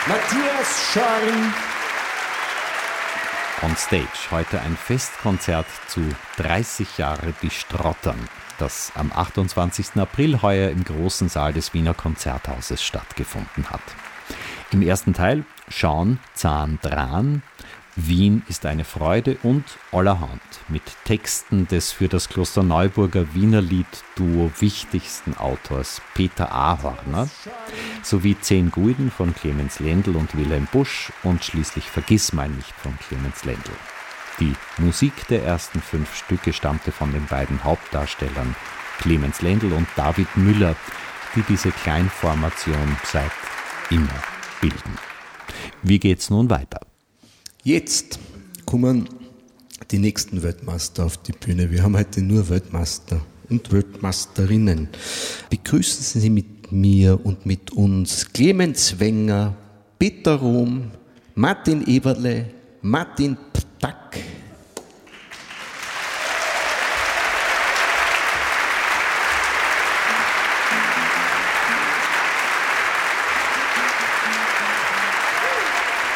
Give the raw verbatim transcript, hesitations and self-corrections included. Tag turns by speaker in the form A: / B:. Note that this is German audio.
A: Matthias Schorn.
B: On Stage, heute ein Festkonzert zu dreißig Jahre Bistrottern, das am achtundzwanzigsten April heuer im großen Saal des Wiener Konzerthauses stattgefunden hat. Im ersten Teil Schauen, Zahn, Dran, Wien ist eine Freude und allerhand mit Texten des für das Klosterneuburger Wienerlied-Duo wichtigsten Autors Peter Ahorner sowie Zehn Gulden von Clemens Lendl und Wilhelm Busch und schließlich Vergissmeinnicht von Clemens Lendl. Die Musik der ersten fünf Stücke stammte von den beiden Hauptdarstellern Clemens Lendl und David Müller, die diese Kleinformation seit immer bilden. Wie geht's nun weiter?
A: Jetzt kommen die nächsten Weltmeister auf die Bühne. Wir haben heute nur Weltmeister und Weltmeisterinnen. Begrüßen Sie mit mir und mit uns Clemens Wenger, Peter Rom, Martin Eberle, Martin